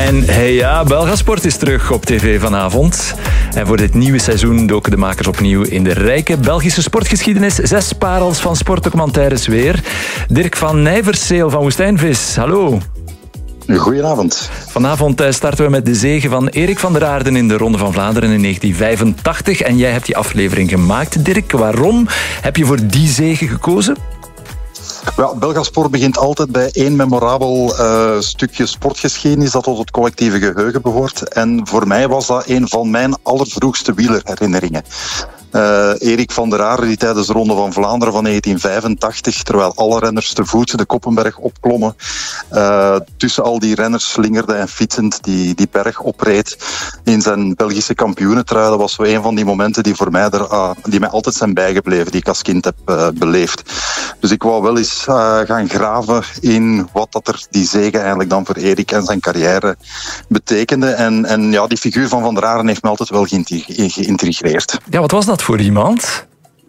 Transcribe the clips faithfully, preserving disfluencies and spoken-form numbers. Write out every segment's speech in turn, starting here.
En hey ja, Belgasport is terug op tv vanavond. En voor dit nieuwe seizoen doken de makers opnieuw in de rijke Belgische sportgeschiedenis. Zes parels van sportdocumentaires weer. Dirk van Nijverseel van Woestijnvis, hallo. Goedenavond. Vanavond starten we met de zege van Erik van der Aarden in de Ronde van Vlaanderen in negentien vijfentachtig. En jij hebt die aflevering gemaakt, Dirk. Waarom heb je voor die zege gekozen? Wel, Belgasport begint altijd bij één memorabel uh, stukje sportgeschiedenis dat tot het collectieve geheugen behoort. En voor mij was dat een van mijn allervroegste wielerherinneringen. Uh, Erik van der Aarden die tijdens de Ronde van Vlaanderen van negentien vijfentachtig, terwijl alle renners te voet de Koppenberg opklommen, uh, tussen al die renners slingerde en fietsend die, die berg opreed in zijn Belgische kampioenentrui. Dat was zo een van die momenten die voor mij er, uh, die mij altijd zijn bijgebleven, die ik als kind heb uh, beleefd. Dus ik wou wel eens uh, gaan graven in wat dat er die zege eigenlijk dan voor Erik en zijn carrière betekende. En, en ja, die figuur van Van der Aarden heeft me altijd wel geïntrigeerd. Ja, wat was dat voor iemand?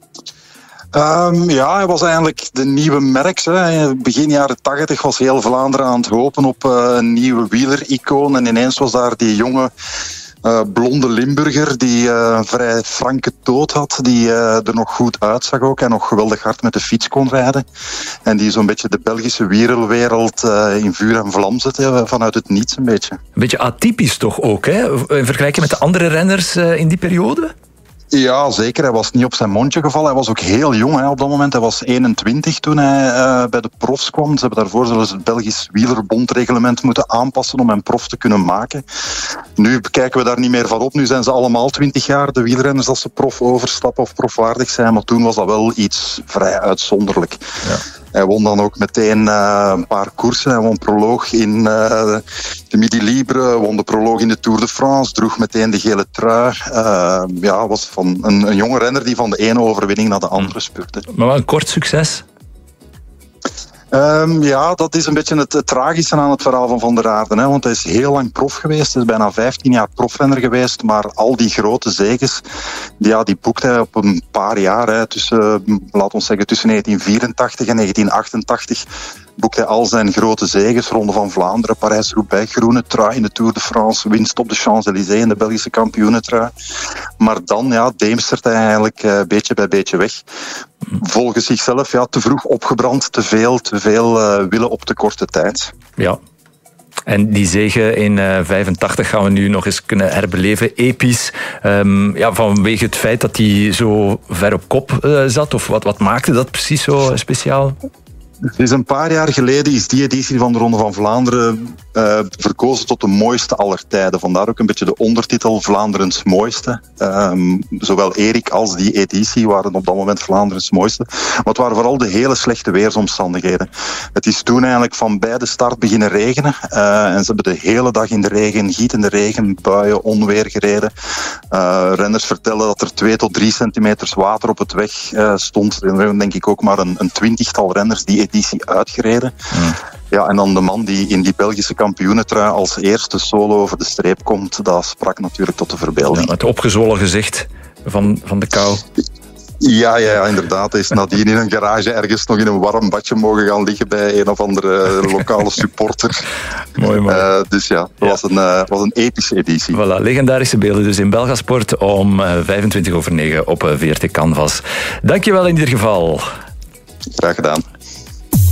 Um, ja, hij was eigenlijk de nieuwe Merckx. Hè. Begin jaren tachtig was heel Vlaanderen aan het hopen op uh, een nieuwe wielericoon. En ineens was daar die jonge uh, blonde Limburger die uh, een vrij franke toot had. Die uh, er nog goed uitzag ook en nog geweldig hard met de fiets kon rijden. En die zo'n beetje de Belgische wielerwereld uh, in vuur en vlam zette vanuit het niets een beetje. Een beetje atypisch toch ook, hè? In vergelijking met de andere renners uh, in die periode? Ja, zeker. Hij was niet op zijn mondje gevallen. Hij was ook heel jong hè, op dat moment. Hij was eenentwintig toen hij uh, bij de profs kwam. Ze hebben daarvoor zelfs het Belgisch wielerbondreglement moeten aanpassen om hem prof te kunnen maken. Nu kijken we daar niet meer van op. Nu zijn ze allemaal twintig jaar, de wielrenners, als ze prof overstappen of profwaardig zijn. Maar toen was dat wel iets vrij uitzonderlijk. Ja. Hij won dan ook meteen uh, een paar koersen. Hij won proloog in uh, de Midi Libre, won de proloog in de Tour de France, droeg meteen de gele trui. Uh, ja, was van een, een jonge renner die van de ene overwinning naar de andere spurte. Maar wel een kort succes? Um, ja, dat is een beetje het, het tragische aan het verhaal van Van der Aarden. Hè, want hij is heel lang prof geweest. Hij is bijna vijftien jaar profrenner geweest. Maar al die grote zeges, die, ja, die boekte hij op een paar jaar. Hè, tussen, laat ons zeggen, tussen negentien vierentachtig en negentien achtentachtig... boekte hij al zijn grote zeges. Ronde van Vlaanderen, Parijs-Roubaix, groene trui in de Tour de France, winst op de Champs-Élysées in de Belgische kampioenentrui. Maar dan ja, deemstert hij eigenlijk uh, beetje bij beetje weg. Volgens zichzelf ja, te vroeg opgebrand, te veel, te veel uh, willen op te korte tijd. Ja. En die zege in uh, vijfentachtig gaan we nu nog eens kunnen herbeleven. Episch. Um, ja, vanwege het feit dat hij zo ver op kop uh, zat. Of wat, wat maakte dat precies zo speciaal? Dus een paar jaar geleden is die editie van de Ronde van Vlaanderen uh, verkozen tot de mooiste aller tijden. Vandaar ook een beetje de ondertitel Vlaanderens mooiste. Um, zowel Erik als die editie waren op dat moment Vlaanderens mooiste. Maar het waren vooral de hele slechte weersomstandigheden. Het is toen eigenlijk van bij de start beginnen regenen. Uh, en ze hebben de hele dag in de regen, gietende regen, buien, onweer gereden. Uh, renners vertellen dat er twee tot drie centimeters water op het weg uh, stond. Er waren denk ik ook maar een, een twintigtal renners die editie uitgereden. Hmm. Ja, en dan de man die in die Belgische kampioenentrui als eerste solo over de streep komt, dat sprak natuurlijk tot de verbeelding. Ja, het opgezwollen gezicht van, van de kou. Ja, ja, ja, inderdaad. Hij is nadien in een garage ergens nog in een warm badje mogen gaan liggen bij een of andere lokale supporter. Mooi, mooi. Uh, dus ja, het ja. was, een, uh, was een epische editie. Voilà, legendarische beelden dus in Belgasport om uh, vijfentwintig over negen op uh, V R T Canvas. Dankjewel in ieder geval. Graag gedaan.